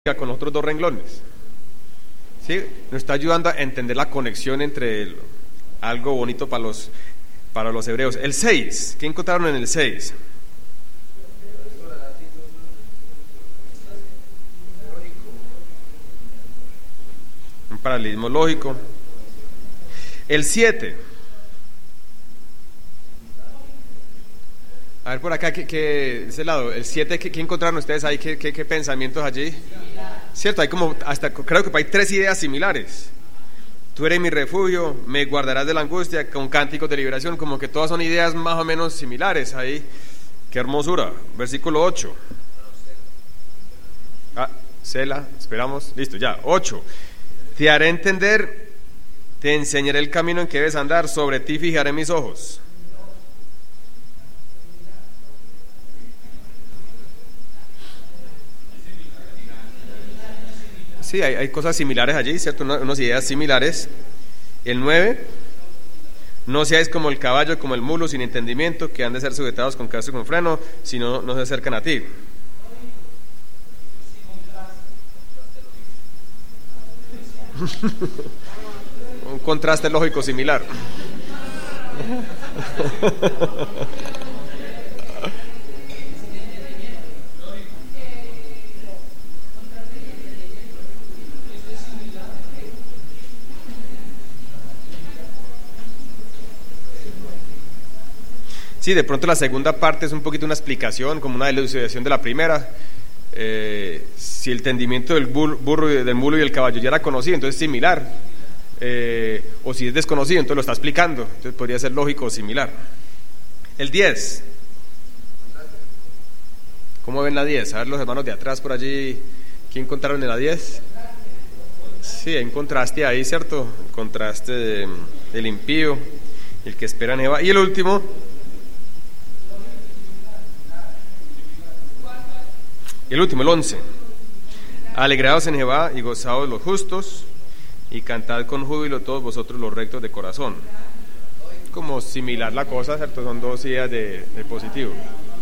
con los otros dos renglones. ¿Sí? Nos está ayudando a entender la conexión entre algo bonito para los hebreos. El 6, ¿qué encontraron en el 6? Un paralelismo lógico. El 7. A ver por acá, de ese lado, el 7, ¿qué encontraron ustedes ahí? ¿Qué pensamientos allí? Cierto, hay como, hasta creo que hay 3 ideas similares. Tú eres mi refugio, me guardarás de la angustia, con cánticos de liberación, como que todas son ideas más o menos similares ahí. Qué hermosura. Versículo 8. Sela, esperamos, listo, ya. 8. Te haré entender, te enseñaré el camino en que debes andar, sobre ti fijaré mis ojos. Sí, hay cosas similares allí, ¿cierto? Unas ideas similares. El 9, no seáis como el caballo, como el mulo, sin entendimiento, que han de ser sujetados con casco y con freno, si no, no se acercan a ti. Un contraste lógico similar. Sí, de pronto la segunda parte es un poquito una explicación, como una elucidación de la primera. Si el entendimiento del burro, del mulo y del caballo ya era conocido, entonces es similar. O si es desconocido, entonces lo está explicando. Entonces podría ser lógico o similar. El 10. ¿Cómo ven la 10? A ver los hermanos de atrás por allí, ¿qué encontraron en la 10? Sí, hay un contraste ahí, ¿cierto? El contraste del impío, el que espera en Jehová. Y el último... El 11. Alegraos en Jehová y gozaos los justos, y cantad con júbilo todos vosotros los rectos de corazón. Como similar la cosa, ¿cierto? Son dos ideas de positivo.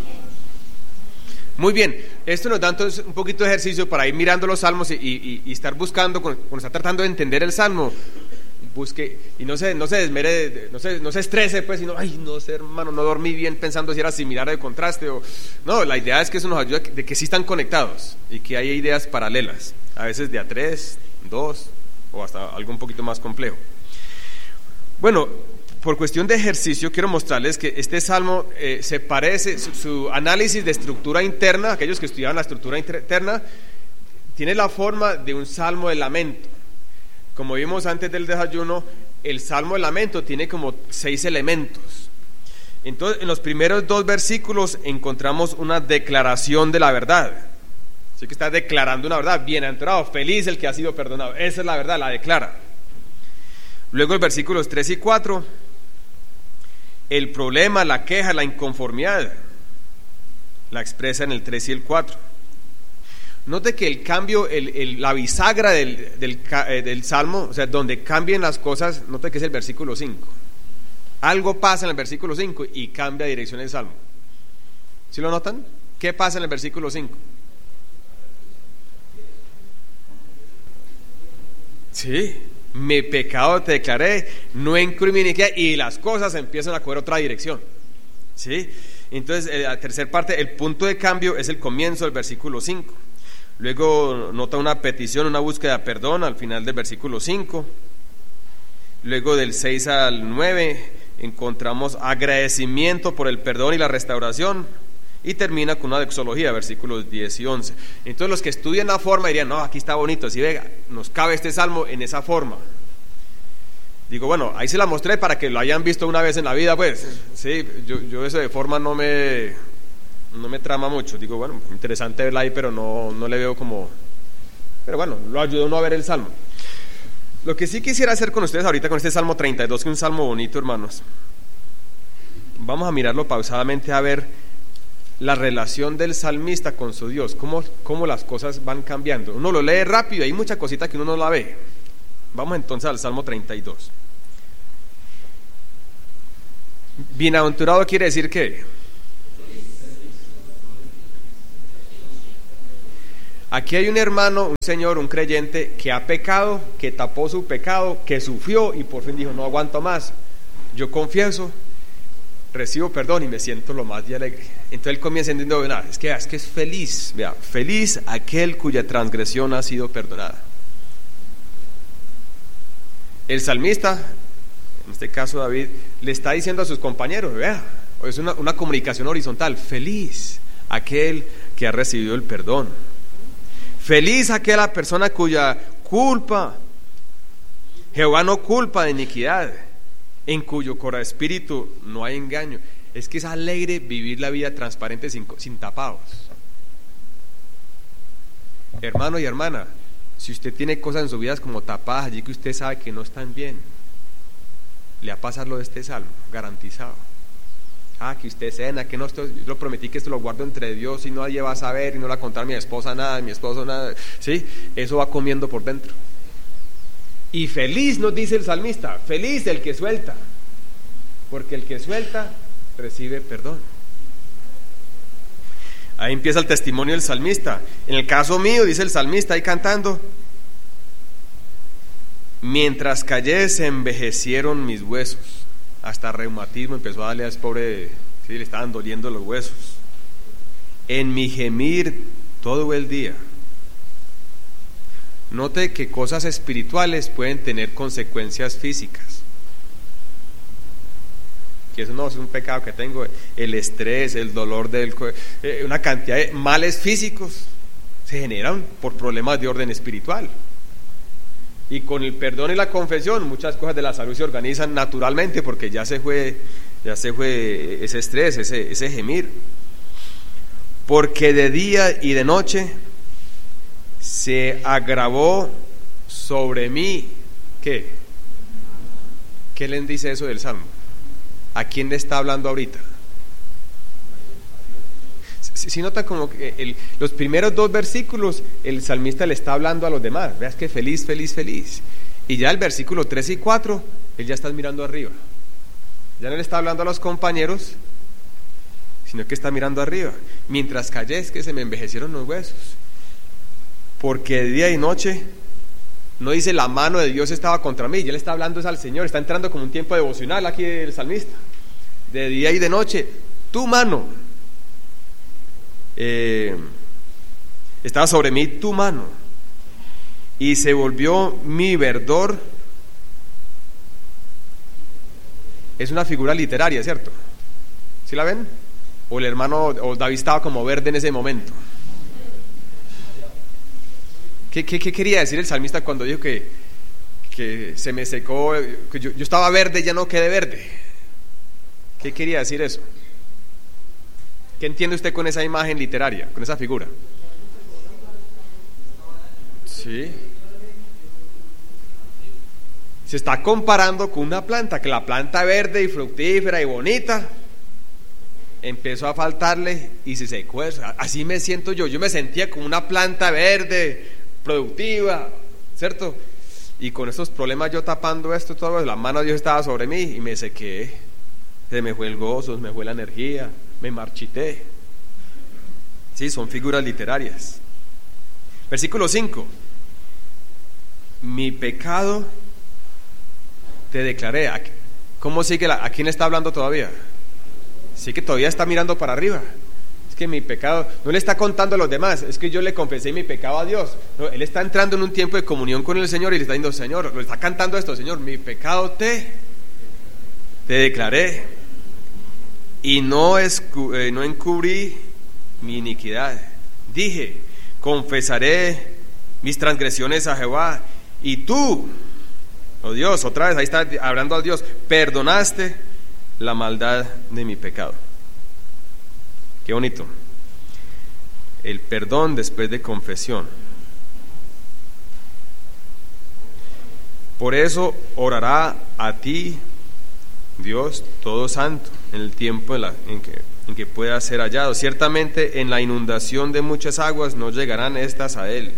Muy bien, esto nos da entonces un poquito de ejercicio para ir mirando los salmos y estar buscando, cuando está tratando de entender el salmo, busque y no se desmere, no se estrese, pues, sino, ay, no sé, hermano, no dormí bien pensando si era similar o de contraste, no, la idea es que eso nos ayuda de que sí están conectados y que hay ideas paralelas, a veces de a 3, 2 o hasta algo un poquito más complejo. Bueno, por cuestión de ejercicio quiero mostrarles que este salmo se parece, su análisis de estructura interna, aquellos que estudiaban la estructura interna, tiene la forma de un salmo de lamento. Como vimos antes del desayuno, el salmo de lamento tiene como 6 elementos. Entonces, en los primeros 2 versículos encontramos una declaración de la verdad. Así que está declarando una verdad. Bienaventurado, feliz el que ha sido perdonado. Esa es la verdad, la declara. Luego, en versículos 3 y 4, el problema, la queja, la inconformidad, la expresa en el 3 y el 4. Note que el cambio, la bisagra del salmo, o sea, donde cambien las cosas, note que es el versículo 5. Algo pasa en el versículo 5 y cambia de dirección el salmo. ¿Sí lo notan? ¿Qué pasa en el versículo 5? Sí, mi pecado te declaré, no incurrí iniquidad, y las cosas empiezan a coger otra dirección. ¿Sí? Entonces, la tercera parte, el punto de cambio es el comienzo del versículo 5. Luego nota una petición, una búsqueda de perdón al final del versículo 5. Luego del 6 al 9 encontramos agradecimiento por el perdón y la restauración. Y termina con una doxología, versículos 10 y 11. Entonces los que estudian la forma dirían, no, aquí está bonito, si ve, nos cabe este salmo en esa forma. Digo, bueno, ahí se la mostré para que lo hayan visto una vez en la vida, pues. Sí, yo eso de forma no me trama mucho. Digo, bueno, interesante verla ahí, pero no le veo como... Pero bueno, lo ayuda uno a ver el salmo. Lo que sí quisiera hacer con ustedes ahorita con este Salmo 32, que es un salmo bonito, hermanos. Vamos a mirarlo pausadamente a ver la relación del salmista con su Dios, cómo las cosas van cambiando. Uno lo lee rápido, hay mucha cosita que uno no la ve. Vamos entonces al Salmo 32. Bienaventurado quiere decir ¿qué? aquí hay un hermano, un señor, un creyente que ha pecado, que tapó su pecado, que sufrió y por fin dijo, no aguanto más, yo confieso, recibo perdón y me siento lo más de alegre. Entonces él comienza entendiendo, es que es feliz, vea, feliz aquel cuya transgresión ha sido perdonada. El salmista, en este caso David, le está diciendo a sus compañeros, vea, es una comunicación horizontal, feliz aquel que ha recibido el perdón, feliz aquella persona cuya culpa, Jehová no culpa de iniquidad, en cuyo espíritu no hay engaño. Es que es alegre vivir la vida transparente sin tapados. Hermano y hermana, si usted tiene cosas en su vida como tapadas allí que usted sabe que no están bien, le va a pasar lo de este salmo, garantizado. Que usted cena, que no, yo lo prometí que esto lo guardo entre Dios y nadie va a saber y no le va a contar a mi esposa nada, mi esposo nada, ¿sí? Eso va comiendo por dentro. Y feliz nos dice el salmista, feliz el que suelta, porque el que suelta recibe perdón. Ahí empieza el testimonio del salmista. En el caso mío, dice el salmista ahí cantando, mientras callé se envejecieron mis huesos. Hasta reumatismo empezó a darle a ese pobre, sí, le estaban doliendo los huesos. En mi gemir todo el día. Note que cosas espirituales pueden tener consecuencias físicas. Que eso no es un pecado que tengo, el estrés, el dolor una cantidad de males físicos se generan por problemas de orden espiritual. Y con el perdón y la confesión muchas cosas de la salud se organizan naturalmente porque ya se fue ese estrés, ese gemir. Porque de día y de noche se agravó sobre mí. ¿Qué? ¿Qué les dice eso del Salmo? ¿A quién le está hablando ahorita? Si nota como que los primeros 2 versículos el salmista le está hablando a los demás, veas que feliz, feliz, feliz, y ya el versículo 3 y 4 él ya está mirando arriba, ya no le está hablando a los compañeros, sino que está mirando arriba. Mientras callé es que se me envejecieron los huesos, porque día y noche, no dice la mano de Dios estaba contra mí, ya le está hablando es al Señor, está entrando como un tiempo devocional aquí el salmista, de día y de noche, tu mano estaba sobre mí, tu mano, y se volvió mi verdor. Es una figura literaria, ¿cierto? ¿Sí la ven? O el hermano, o David estaba como verde en ese momento. ¿Qué quería decir el salmista cuando dijo que se me secó, que yo estaba verde, ya no quedé verde? ¿Qué quería decir eso? ¿Qué entiende usted con esa imagen literaria, con esa figura? Sí. Se está comparando con una planta, que la planta verde y fructífera y bonita empezó a faltarle y se secó. Así me siento yo me sentía como una planta verde, productiva, ¿cierto? Y con estos problemas yo tapando esto, todo, la mano de Dios estaba sobre mí y me sequé. Se me fue el gozo, se me fue la energía, me marchité. Sí, son figuras literarias. Versículo 5. Mi pecado te declaré. ¿Cómo sigue? ¿A quién está hablando todavía? Sí, que todavía está mirando para arriba. Es que mi pecado, no le está contando a los demás, es que yo le confesé mi pecado a Dios. No, él está entrando en un tiempo de comunión con el Señor y le está diciendo, Señor, lo está cantando esto, Señor, mi pecado te declaré. Y no encubrí mi iniquidad. Dije, confesaré mis transgresiones a Jehová. Y tú, oh Dios, otra vez, ahí está hablando al Dios, perdonaste la maldad de mi pecado. Qué bonito. El perdón después de confesión. Por eso orará a ti, Dios todo santo, en el tiempo en que pueda ser hallado. Ciertamente en la inundación de muchas aguas no llegarán estas a él.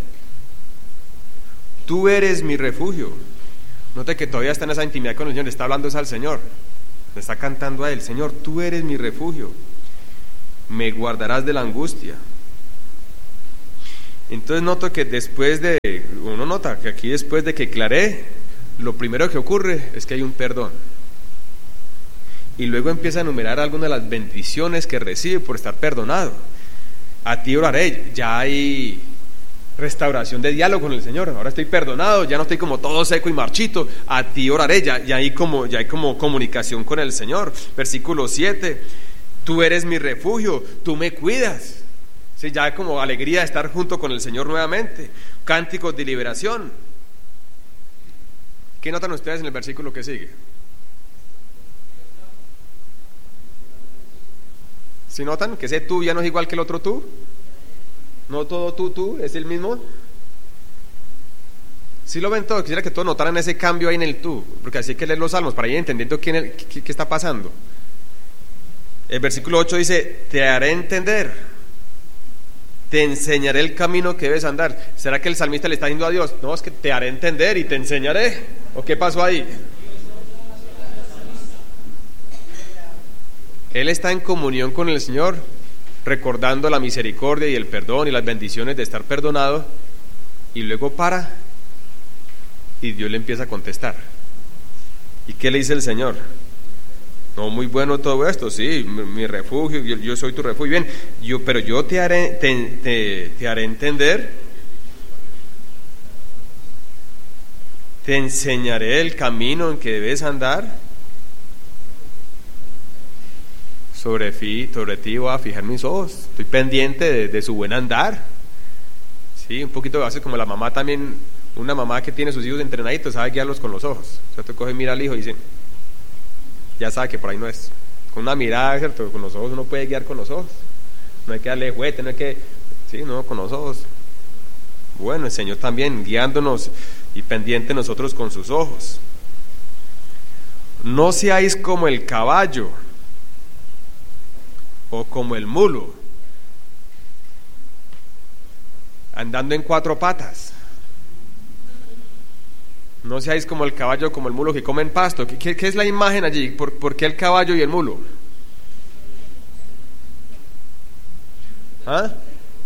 Tú eres mi refugio. Note que todavía está en esa intimidad con el Señor, le está hablando es al Señor, le está cantando a él, Señor, tú eres mi refugio, me guardarás de la angustia. Entonces uno nota que aquí después de que claré, lo primero que ocurre es que hay un perdón. Y luego empieza a enumerar algunas de las bendiciones que recibe por estar perdonado. A ti oraré, ya hay restauración de diálogo con el Señor. Ahora estoy perdonado, ya no estoy como todo seco y marchito. A ti oraré, ya hay como comunicación con el Señor. Versículo 7, tú eres mi refugio, tú me cuidas. Sí, ya hay como alegría de estar junto con el Señor nuevamente. Cánticos de liberación. ¿Qué notan ustedes en el versículo que sigue? ¿Sí notan que ese tú ya no es igual que el otro tú? No todo tú, es el mismo. ¿Sí lo ven todo? Quisiera que todos notaran ese cambio ahí en el tú, porque así hay que leer los salmos para ir entendiendo qué está pasando. El versículo 8 dice, te haré entender, te enseñaré el camino que debes andar. ¿Será que el salmista le está diciendo a Dios? No, es que te haré entender y te enseñaré. ¿O qué pasó ahí? Él está en comunión con el Señor, recordando la misericordia y el perdón y las bendiciones de estar perdonado, y luego para y Dios le empieza a contestar. ¿Y qué le dice el Señor? No, muy bueno todo esto, sí, mi refugio, yo soy tu refugio, bien, pero yo te haré entender, te enseñaré el camino en que debes andar. Sobre ti voy a fijar mis ojos. Estoy pendiente de su buen andar. Sí, un poquito hace como la mamá también. Una mamá que tiene sus hijos entrenaditos sabe guiarlos con los ojos. O sea, tú coges, mira al hijo y dice, ya sabe que por ahí no es. Con una mirada, ¿cierto? Con los ojos uno puede guiar con los ojos. No hay que darle juguete, no hay que... Sí, no, con los ojos. Bueno, el Señor también guiándonos y pendiente nosotros con sus ojos. No seáis como el caballo o como el mulo, andando en cuatro patas. No seáis como el caballo o como el mulo que comen pasto. ¿Qué es la imagen allí? ¿Por qué el caballo y el mulo? ¿Ah?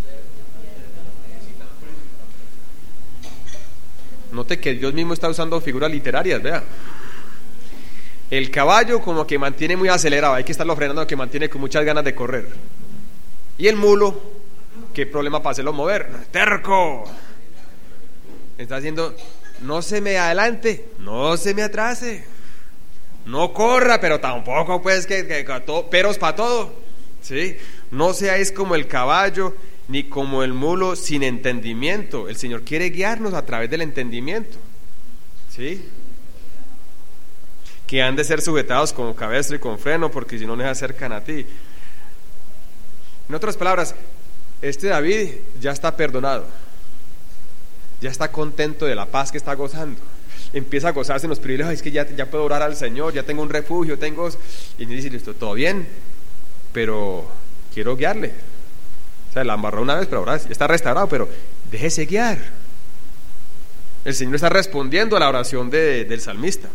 Note que Dios mismo está usando figuras literarias, vea. El caballo como que mantiene muy acelerado, hay que estarlo frenando, que mantiene con muchas ganas de correr. Y el mulo, ¿qué problema para hacerlo mover? ¡Terco! Está haciendo, no se me adelante, no se me atrase, no corra, pero tampoco pues que peros para todo, ¿sí? No seáis como el caballo ni como el mulo sin entendimiento. El Señor quiere guiarnos a través del entendimiento, ¿sí? Que han de ser sujetados con cabestro y con freno, porque si no se acercan a ti. En otras palabras, David ya está perdonado, ya está contento de la paz que está gozando, empieza a gozarse en los privilegios. Es que ya puedo orar al Señor, ya tengo un refugio, y me dice, listo, todo bien, pero quiero guiarle. O sea, la embarró una vez, pero ahora está restaurado, pero déjese guiar. El Señor está respondiendo a la oración del salmista.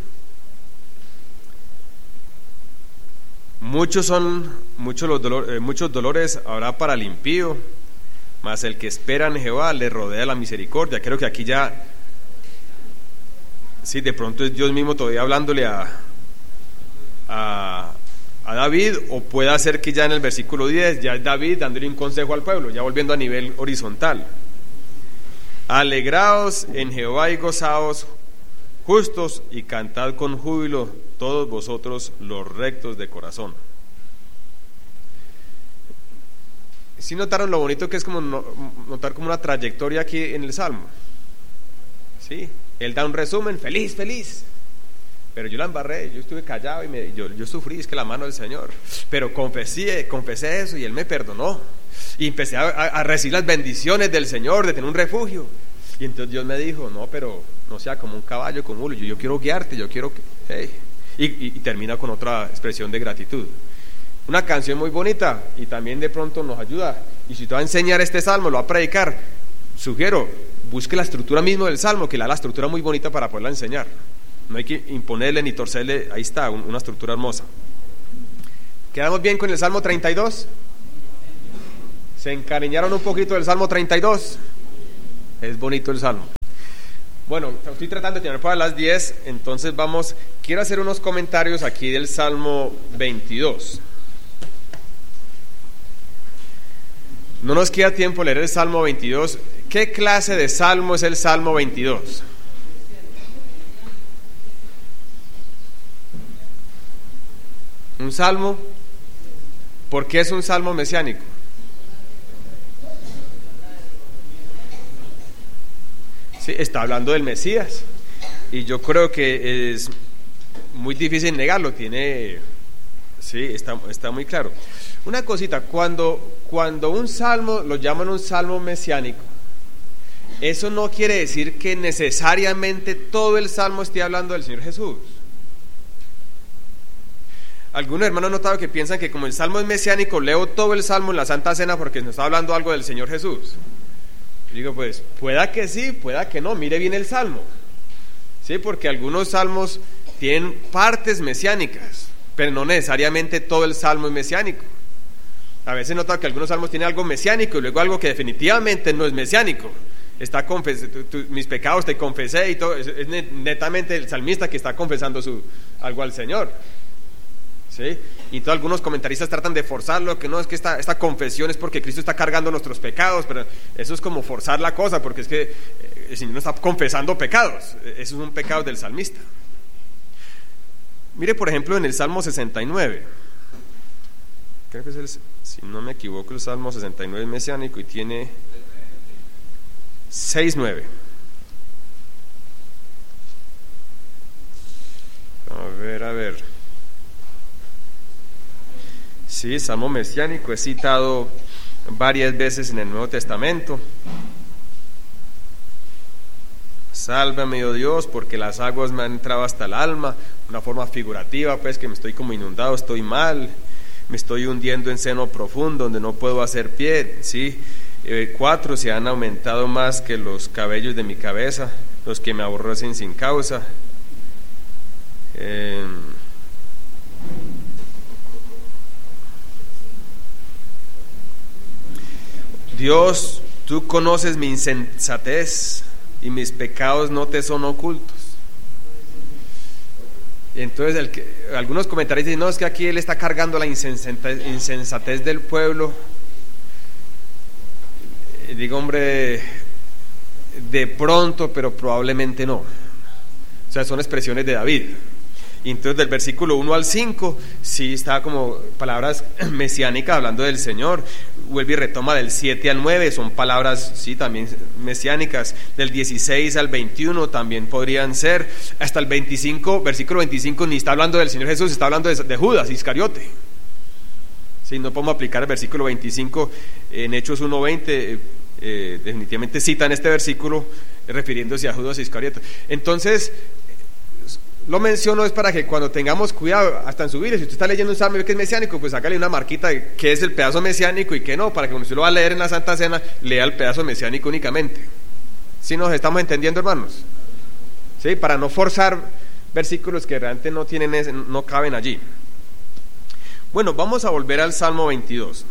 Muchos dolores habrá para el impío, mas el que espera en Jehová le rodea la misericordia. Creo que aquí ya, sí, de pronto es Dios mismo todavía hablándole a David, o puede ser que ya en el versículo 10 ya es David dándole un consejo al pueblo, ya volviendo a nivel horizontal. Alegraos en Jehová y gozaos justos, y cantad con júbilo todos vosotros los rectos de corazón. ¿Sí notaron lo bonito que es como notar como una trayectoria aquí en el Salmo? ¿Sí? Él da un resumen, feliz, pero yo la embarré, yo estuve callado y yo sufrí, es que la mano del Señor, pero confesé eso y Él me perdonó, y empecé a recibir las bendiciones del Señor, de tener un refugio. Y entonces Dios me dijo, no, pero no sea como un caballo, como un mulo, yo quiero guiarte, yo quiero que... Hey. Y termina con otra expresión de gratitud. Una canción muy bonita, y también de pronto nos ayuda. Y si te va a enseñar este salmo, lo va a predicar, sugiero, busque la estructura mismo del salmo, que le da la estructura muy bonita para poderla enseñar. No hay que imponerle ni torcerle, ahí está, una estructura hermosa. ¿Quedamos bien con el Salmo 32? ¿Se encariñaron un poquito del Salmo 32? Es bonito el salmo. Bueno, estoy tratando de terminar para las 10, entonces quiero hacer unos comentarios aquí del Salmo 22. No nos queda tiempo leer el Salmo 22. ¿Qué clase de salmo es el Salmo 22? ¿Un salmo? ¿Por qué es un salmo mesiánico? Sí, está hablando del Mesías. Y yo creo que es muy difícil negarlo. Sí, está muy claro. Una cosita, cuando un salmo lo llaman un salmo mesiánico, eso no quiere decir que necesariamente todo el salmo esté hablando del Señor Jesús. Algunos hermanos han notado que piensan que como el salmo es mesiánico, leo todo el salmo en la Santa Cena porque nos está hablando algo del Señor Jesús. Y digo, pues, pueda que sí, pueda que no, mire bien el salmo. Sí, porque algunos salmos tienen partes mesiánicas, pero no necesariamente todo el salmo es mesiánico. A veces he notado que algunos salmos tienen algo mesiánico y luego algo que definitivamente no es mesiánico. Mis pecados te confesé y todo. Es netamente el salmista que está confesando algo al Señor. ¿Sí? Y todos algunos comentaristas tratan de forzarlo, que no, es que esta confesión es porque Cristo está cargando nuestros pecados, pero eso es como forzar la cosa, porque es que el Señor no está confesando pecados, esos son pecados del salmista. Mire por ejemplo en el Salmo 69, creo que es si no me equivoco, el Salmo 69 es mesiánico y tiene 6:9. A ver. Sí, salmo mesiánico, es citado varias veces en el Nuevo Testamento. Sálvame, oh Dios, porque las aguas me han entrado hasta el alma. Una forma figurativa, pues, que me estoy como inundado, estoy mal, me estoy hundiendo en seno profundo, donde no puedo hacer pie. Sí, 4, se han aumentado más que los cabellos de mi cabeza, los que me aborrecen sin causa. Dios, tú conoces mi insensatez y mis pecados no te son ocultos. Y entonces algunos comentarios dicen, no, es que aquí él está cargando la insensatez del pueblo. Y digo, hombre, de pronto, pero probablemente no. O sea, son expresiones de David. Y entonces del versículo 1 al 5 sí está como palabras mesiánicas hablando del Señor. Vuelve y retoma del 7 al 9, son palabras sí también mesiánicas. Del 16 al 21 también podrían ser. Hasta el 25, versículo 25 ni está hablando del Señor Jesús, está hablando de Judas Iscariote. Sí, no podemos aplicar el versículo 25 en Hechos 1:20, definitivamente citan este versículo refiriéndose a Judas Iscariote. Entonces lo menciono es para que cuando tengamos cuidado, hasta en su Biblia, si usted está leyendo un salmo que es mesiánico, pues hágale una marquita de qué es el pedazo mesiánico y qué no, para que cuando usted lo va a leer en la Santa Cena, lea el pedazo mesiánico únicamente. ¿Sí nos estamos entendiendo, hermanos? ¿Sí? Para no forzar versículos que realmente no caben allí. Bueno, vamos a volver al Salmo 22.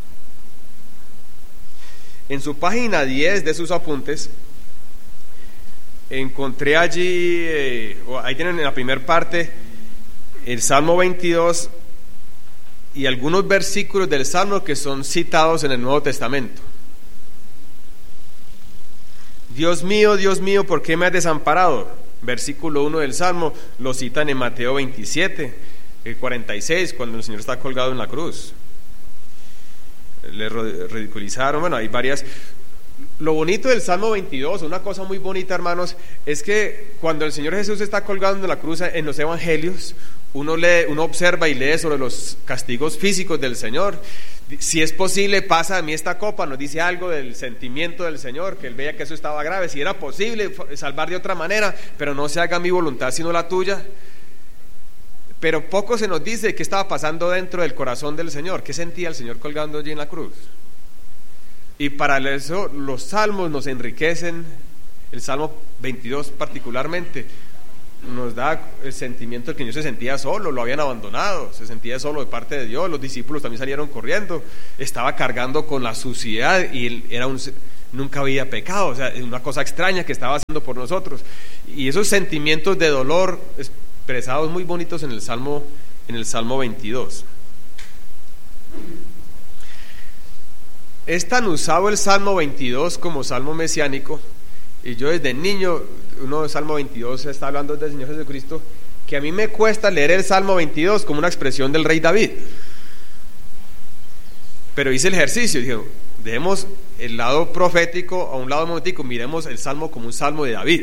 En su página 10 de sus apuntes, encontré allí, ahí tienen en la primera parte el Salmo 22 y algunos versículos del Salmo que son citados en el Nuevo Testamento. Dios mío, ¿por qué me has desamparado? Versículo 1 del Salmo lo citan en Mateo 27, el 46, cuando el Señor está colgado en la cruz. Le ridiculizaron, bueno, hay varias. Lo bonito del Salmo 22, una cosa muy bonita, hermanos, es que cuando el Señor Jesús está colgando en la cruz en los evangelios, uno observa y lee sobre los castigos físicos del Señor. Si es posible, pasa a mí esta copa, nos dice algo del sentimiento del Señor, que él veía que eso estaba grave, si era posible salvar de otra manera, pero no se haga mi voluntad sino la tuya. Pero poco se nos dice qué estaba pasando dentro del corazón del Señor, qué sentía el Señor colgando allí en la cruz. Y para eso los salmos nos enriquecen. El Salmo 22 particularmente nos da el sentimiento de que el Señor se sentía solo, lo habían abandonado, se sentía solo de parte de Dios. Los discípulos también salieron corriendo, estaba cargando con la suciedad y él era nunca había pecado, o sea, es una cosa extraña que estaba haciendo por nosotros. Y esos sentimientos de dolor expresados muy bonitos en el Salmo 22. Es tan usado el Salmo 22 como Salmo mesiánico, y yo desde niño, uno del Salmo 22 está hablando del Señor Jesucristo, que a mí me cuesta leer el Salmo 22 como una expresión del rey David. Pero hice el ejercicio, dije, dejemos el lado profético a un lado momentico, miremos el Salmo como un Salmo de David.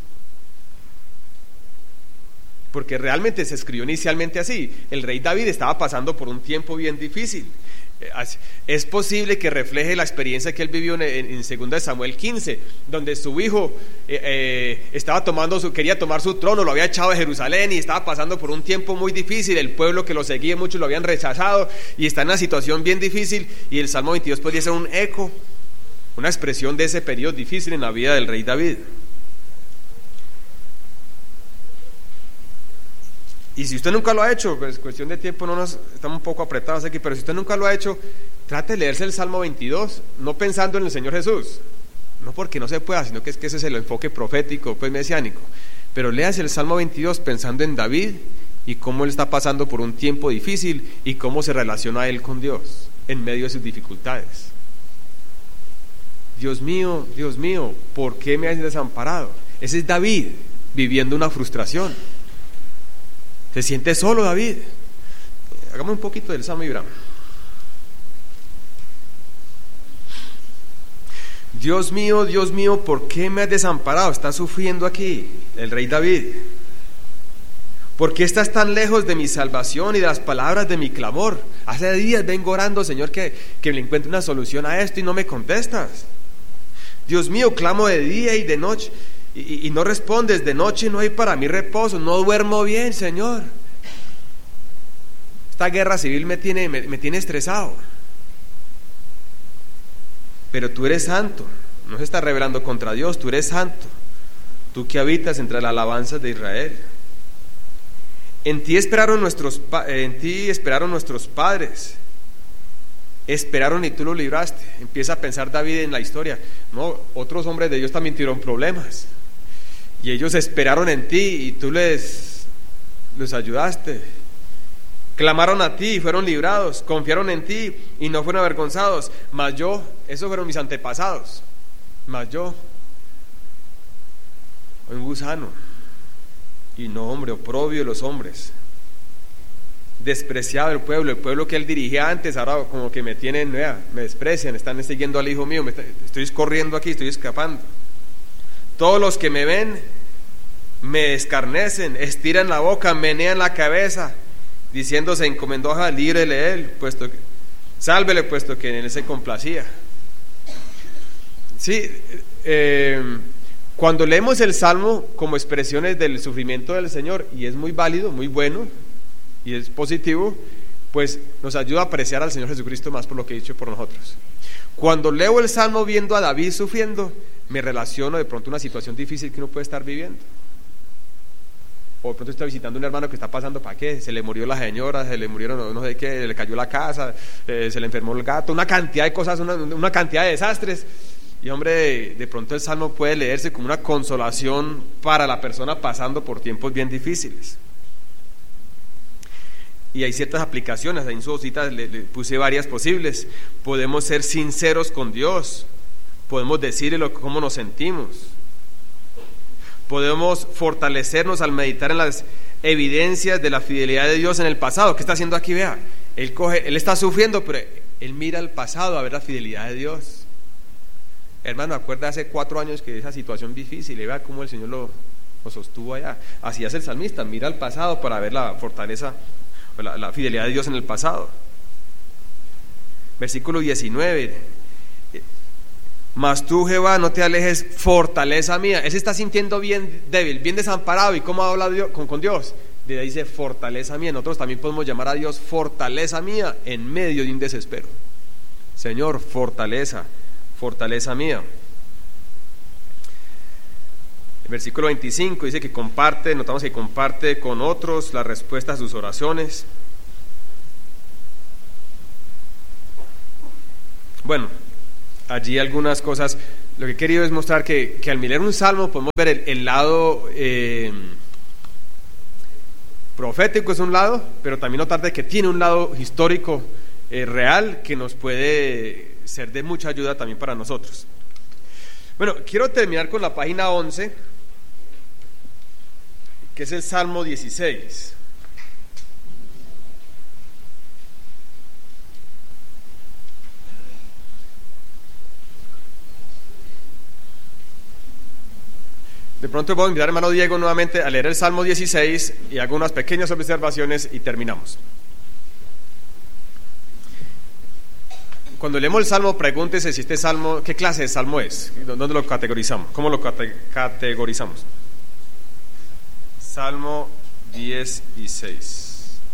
Porque realmente se escribió inicialmente así. El rey David estaba pasando por un tiempo bien difícil. Es posible que refleje la experiencia que él vivió en 2 Samuel 15, donde su hijo quería tomar su trono, lo había echado de Jerusalén y estaba pasando por un tiempo muy difícil. El pueblo que lo seguía, muchos lo habían rechazado y está en una situación bien difícil, y el Salmo 22 podría ser un eco, una expresión de ese periodo difícil en la vida del rey David. Y si usted nunca lo ha hecho, pues cuestión de tiempo, estamos un poco apretados aquí, pero si usted nunca lo ha hecho, trate de leerse el Salmo 22, no pensando en el Señor Jesús, no porque no se pueda, sino que ese es el enfoque profético, pues mesiánico, pero léase el Salmo 22 pensando en David y cómo él está pasando por un tiempo difícil y cómo se relaciona él con Dios en medio de sus dificultades. Dios mío, ¿por qué me has desamparado? Ese es David viviendo una frustración. Se siente solo David. Hagamos un poquito del Salmo y verán. Dios mío, ¿por qué me has desamparado? Está sufriendo aquí el rey David. ¿Por qué estás tan lejos de mi salvación y de las palabras de mi clamor? Hace días vengo orando, Señor, que le encuentre una solución a esto y no me contestas. Dios mío, clamo de día y de noche y no respondes. De noche no hay para mí reposo, no duermo bien, Señor. Esta guerra civil me tiene estresado. Pero tú eres santo, no se está rebelando contra Dios, tú eres santo, tú que habitas entre las alabanzas de Israel. En ti esperaron nuestros padres, esperaron y tú los libraste. Empieza a pensar David en la historia. No, otros hombres de Dios también tuvieron problemas y ellos esperaron en ti y tú les ayudaste. Clamaron a ti y fueron librados, confiaron en ti y no fueron avergonzados. Mas yo, esos fueron mis antepasados, mas yo, un gusano y no hombre, oprobio de los hombres, despreciado el pueblo que él dirigía antes, ahora como que me desprecian, están siguiendo al hijo mío, estoy corriendo aquí, estoy escapando. Todos los que me ven me escarnecen, estiran la boca, menean la cabeza, diciendo se encomendó a líbrele él, sálvele, puesto que en él se complacía. Sí, cuando leemos el Salmo como expresiones del sufrimiento del Señor, y es muy válido, muy bueno, y es positivo, pues nos ayuda a apreciar al Señor Jesucristo más por lo que he dicho por nosotros. Cuando leo el Salmo viendo a David sufriendo, me relaciono de pronto a una situación difícil que uno puede estar viviendo. O de pronto está visitando a un hermano que está pasando, ¿para qué? Se le murió la señora, se le murieron no sé qué, le cayó la casa, se le enfermó el gato, una cantidad de cosas, una cantidad de desastres. Y hombre, de pronto el Salmo puede leerse como una consolación para la persona pasando por tiempos bien difíciles. Y hay ciertas aplicaciones, ahí en su hojita le puse varias posibles. Podemos ser sinceros con Dios, podemos decirle cómo nos sentimos. Podemos fortalecernos al meditar en las evidencias de la fidelidad de Dios en el pasado. ¿Qué está haciendo aquí? Vea, él está sufriendo, pero él mira al pasado a ver la fidelidad de Dios. Hermano, acuerda hace 4 años que esa situación difícil, y vea cómo el Señor lo sostuvo allá. Así hace el salmista, mira al pasado para ver la fortaleza, la fidelidad de Dios en el pasado. Versículo 19. Mas tú, Jehová, no te alejes, fortaleza mía. Él se está sintiendo bien débil, bien desamparado. ¿Y cómo habla Dios, con Dios? Le dice fortaleza mía. Nosotros también podemos llamar a Dios fortaleza mía en medio de un desespero. Señor, fortaleza mía. El versículo 25 dice que notamos que comparte con otros la respuesta a sus oraciones. Bueno, allí algunas cosas. Lo que he querido es mostrar que al mirar un salmo podemos ver el lado profético, es un lado, pero también notar de que tiene un lado histórico real que nos puede ser de mucha ayuda también para nosotros. Bueno, quiero terminar con la página 11, que es el Salmo 16. De pronto voy a invitar al hermano Diego nuevamente a leer el Salmo 16 y hago unas pequeñas observaciones y terminamos. Cuando leemos el Salmo, pregúntese si este Salmo, ¿qué clase de Salmo es? ¿Dónde lo categorizamos? ¿Cómo lo categorizamos? Salmo 16.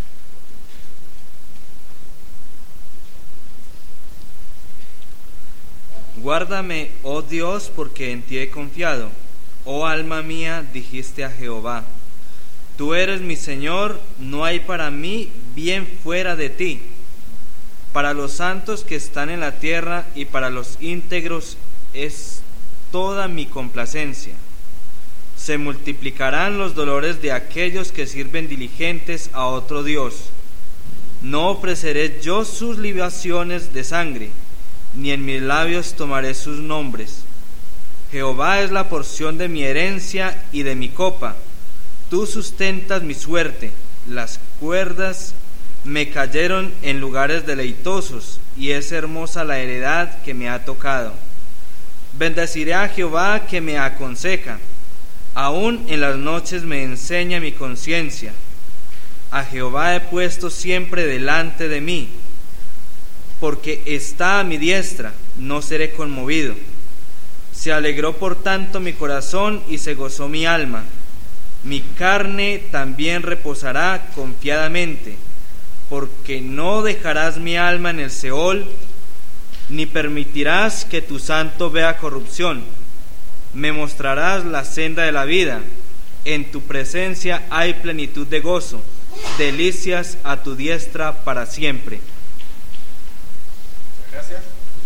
Guárdame, oh Dios, porque en ti he confiado. Oh alma mía, dijiste a Jehová, tú eres mi Señor, no hay para mí bien fuera de ti. Para los santos que están en la tierra y para los íntegros es toda mi complacencia. Se multiplicarán los dolores de aquellos que sirven diligentes a otro Dios. No ofreceré yo sus libaciones de sangre, ni en mis labios tomaré sus nombres. Jehová es la porción de mi herencia y de mi copa. Tú sustentas mi suerte. Las cuerdas me cayeron en lugares deleitosos, y es hermosa la heredad que me ha tocado. Bendeciré a Jehová que me aconseja. Aún en las noches me enseña mi conciencia. A Jehová he puesto siempre delante de mí. Porque está a mi diestra, no seré conmovido. Se alegró por tanto mi corazón y se gozó mi alma. Mi carne también reposará confiadamente, porque no dejarás mi alma en el Seol, ni permitirás que tu santo vea corrupción. Me mostrarás la senda de la vida. En tu presencia hay plenitud de gozo, delicias a tu diestra para siempre. Gracias.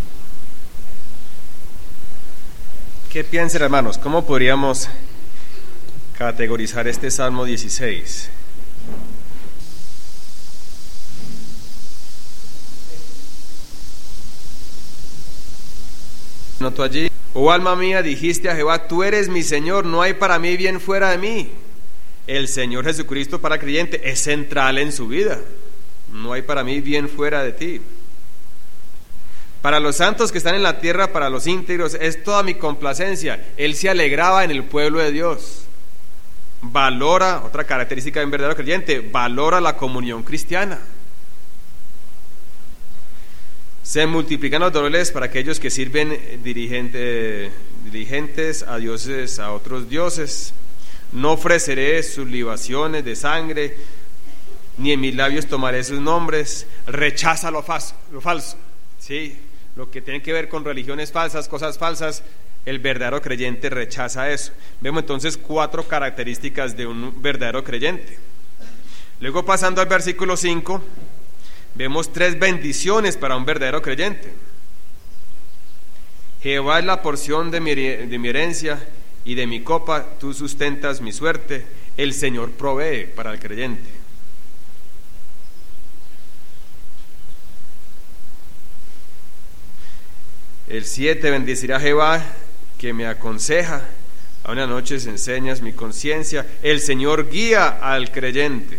¿Qué piensan, hermanos? ¿Cómo podríamos categorizar este Salmo 16? Noto allí: oh alma mía, dijiste a Jehová, tú eres mi Señor, no hay para mí bien fuera de mí. El Señor Jesucristo para el creyente es central en su vida. No hay para mí bien fuera de ti. Para los santos que están en la tierra, para los íntegros, es toda mi complacencia. Él se alegraba en el pueblo de Dios. Valora, otra característica de un verdadero creyente, valora la comunión cristiana. Se multiplican los dolores para aquellos que sirven diligentes a dioses, a otros dioses. No ofreceré sus libaciones de sangre, ni en mis labios tomaré sus nombres. Rechaza lo falso, ¿sí? Lo que tiene que ver con religiones falsas, cosas falsas, el verdadero creyente rechaza eso. Vemos entonces 4 características de un verdadero creyente. Luego, pasando al versículo 5, vemos 3 bendiciones para un verdadero creyente. Jehová es la porción de mi herencia y de mi copa, tú sustentas mi suerte. El Señor provee para el creyente. El 7, bendecirá a Jehová que me aconseja. A una noche enseñas mi conciencia. El Señor guía al creyente.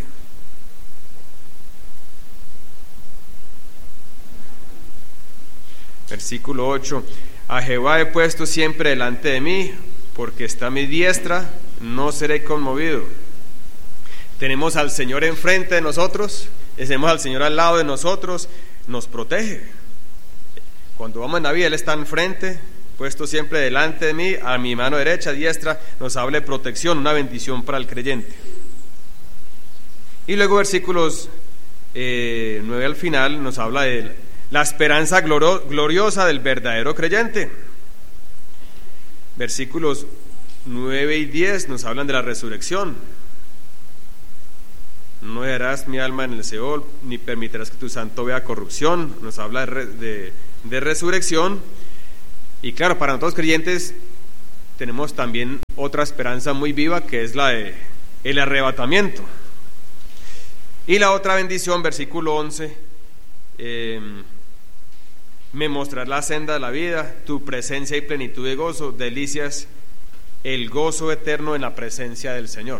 Versículo 8, a Jehová he puesto siempre delante de mí, porque está a mi diestra, no seré conmovido. Tenemos al Señor enfrente de nosotros, tenemos al Señor al lado de nosotros, nos protege. Cuando vamos en la vida, Él está enfrente, puesto siempre delante de mí, a mi mano derecha, diestra, nos habla de protección, una bendición para el creyente. Y luego versículos 9 al final nos habla de la esperanza gloriosa del verdadero creyente. Versículos 9 y 10 nos hablan de la resurrección. No dejarás mi alma en el Seol, ni permitirás que tu santo vea corrupción. Nos habla de resurrección. Y claro, para nosotros creyentes tenemos también otra esperanza muy viva, que es la de el arrebatamiento. Y la otra bendición, versículo 11, me mostrarás la senda de la vida, tu presencia y plenitud de gozo, delicias, el gozo eterno en la presencia del Señor.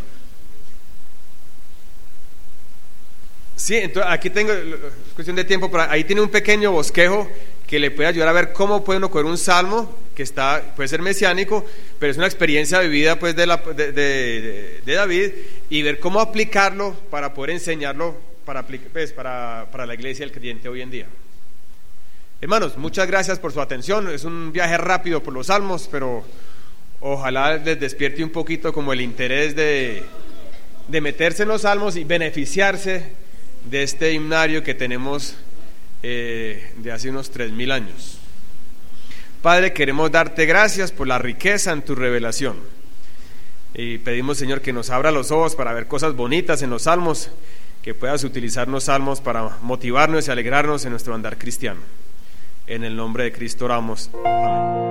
Sí, entonces aquí tengo, es cuestión de tiempo, pero ahí tiene un pequeño bosquejo que le puede ayudar a ver cómo puede uno coger un salmo que puede ser mesiánico, pero es una experiencia vivida pues de David, y ver cómo aplicarlo para poder enseñarlo para la iglesia del creyente hoy en día. Hermanos, muchas gracias por su atención. Es un viaje rápido por los salmos, pero ojalá les despierte un poquito como el interés de meterse en los salmos y beneficiarse de este himnario que tenemos de hace unos 3000 años. Padre, queremos darte gracias por la riqueza en tu revelación, y pedimos, Señor, que nos abra los ojos para ver cosas bonitas en los salmos, que puedas utilizar los salmos para motivarnos y alegrarnos en nuestro andar cristiano. En el nombre de Cristo oramos. Amén.